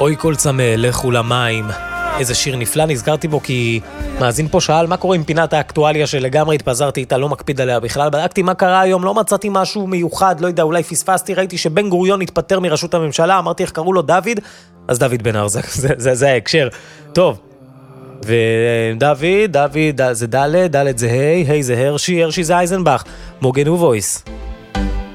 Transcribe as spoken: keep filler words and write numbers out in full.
אוי כל צמא, לכו למים. איזה שיר נפלא, נזכרתי בו כי מאזין פה שאל מה קורה עם פינת האקטואליה שלגמרי התפזרתי איתה, לא מקפיד עליה בכלל. בדקתי מה קרה היום, לא מצאתי משהו מיוחד, לא יודע, אולי פספסתי, ראיתי שבן גוריון התפטר מראשות הממשלה, אמרתי איך קראו לו דוד, אז דוד בן ארזק, זה, זה, זה ההקשר. טוב, ודוד, דוד, זה ד', ד' זה ה', ה' זה הרשי, הרשי זה אייזנבך, מוגן ווויס.